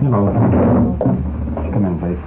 Hello. Come in, please.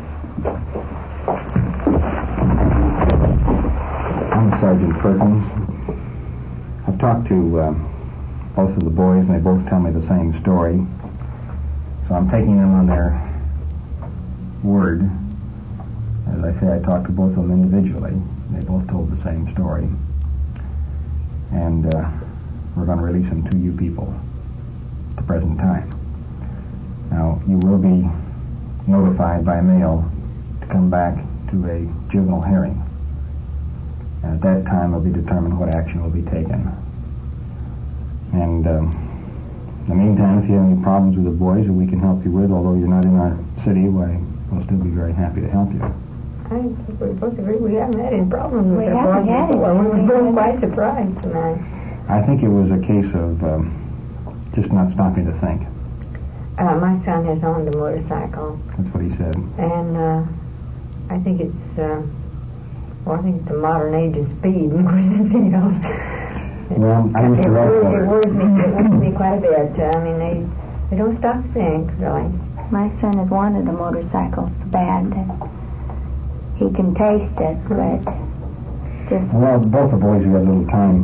I'm Sergeant Perkins. I've talked to both of the boys, and they both tell me the same story. So I'm taking them on their word. As I say, I talked to both of them individually. They both told the same story. And we're going to release them to you people at the present time. Now, you will be notified by mail to come back to a juvenile hearing. And at that time, it'll be determined what action will be taken. And in the meantime, if you have any problems with the boys that we can help you with, although you're not in our city, why, we'll still be very happy to help you. I think we both agree we haven't had any problems with We haven't had any. We were both quite surprised tonight. I think it was a case of just not stopping to think. My son has owned a motorcycle. That's what he said. And I think it's the modern age of speed and anything else. Well, I used to write for it worries me quite a bit. I mean, they don't stop to think, really. My son has wanted a motorcycle so bad that he can taste it, but just... Well, both the boys have got a little time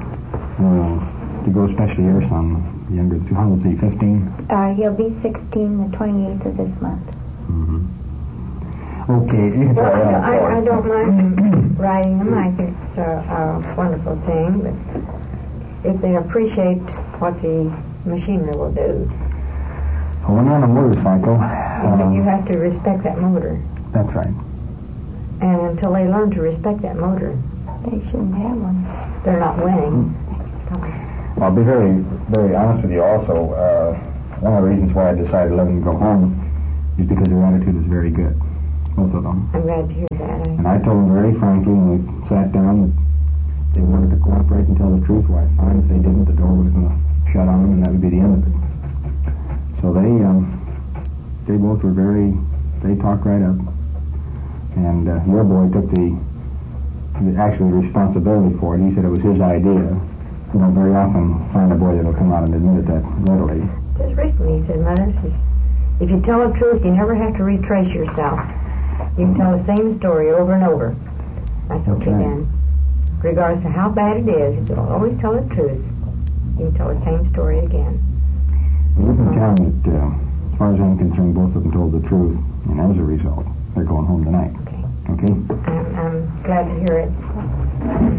to go, especially your son, younger. How old is he, 15? He'll be 16 the 28th of this month. Mm-hmm. Okay. Well, I don't mind riding them. I think it's a wonderful thing, but if they appreciate what the machinery will do. Well, when on a motorcycle... you have to respect that motor. That's right. And until they learn to respect that motor, They shouldn't have one. they're not winning. I'll be very, very honest with you also. One of the reasons why I decided to let them go home is because their attitude is very good. Both of them. I'm glad to hear that. And I told them very frankly when we sat down that they wanted to cooperate and tell the truth. Why, fine. If they didn't, the door was going to shut on them, and that would be the end of it. So they both were they talked right up. And your boy took the actual responsibility for it. He said it was his idea. You don't very often find a boy that'll come out and admit it that readily. Just recently, he said, Mother, if you tell the truth, you never have to retrace yourself. You can tell the same story over and over. That's okay then. Regardless of how bad it is, if you'll always tell the truth, you can tell the same story again. Well, you can tell them that, as far as I'm concerned, both of them told the truth, and as a result, they're going home tonight. Okay. Okay? I'm glad to hear it.